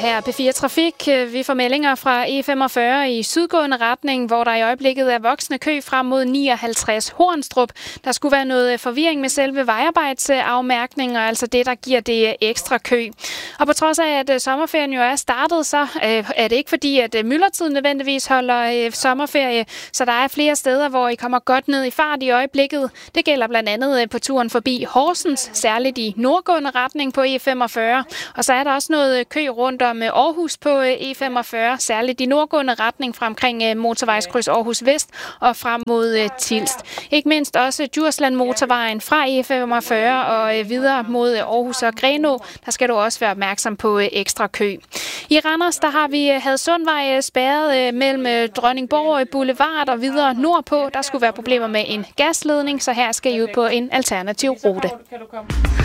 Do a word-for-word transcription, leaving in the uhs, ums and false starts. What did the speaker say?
her P fire Trafik. Vi får meldinger fra E femogfyrre i sydgående retning, hvor der i øjeblikket er voksende kø frem mod nioghalvtreds Hornstrup. Der skulle være noget forvirring med selve vejarbejdsafmærkningen, og altså det, der giver det ekstra kø. Og på trods af, at sommerferien jo er startet, så er det ikke fordi, at myldretiden nødvendigvis holder sommerferie. Så der er flere steder, hvor I kommer godt ned i fart i øjeblikket. Det gælder blandt andet på turen forbi Horsens, særligt i nordgående retning på E femogfyrre. Og så er der også noget kø rundt om Aarhus på E femogfyrre, særligt i nordgående retning fra omkring motorvejskryds Aarhus Vest og frem mod Tilst. Ikke mindst også Djursland motorvejen fra E femogfyrre og videre mod Aarhus og Grenaa. Der skal du også være opmærksom på ekstra kø. I Randers, der har vi Hadsundvej spærret mellem Dronningborg Boulevard og videre nordpå. Der skulle være problemer med en gasledning, så her skal I ud på en alternativ rute.